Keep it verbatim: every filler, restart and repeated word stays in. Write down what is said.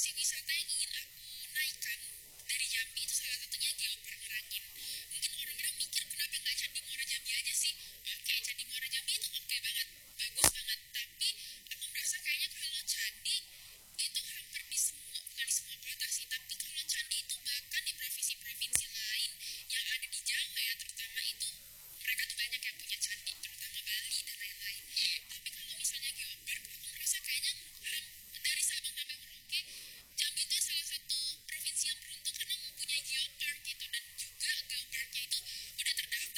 destinasi wisata yang ingin aku naikkan dari Jambi itu salah satunya Geopark Merangin. Mungkin orang-orang mikir kenapa nggak Candi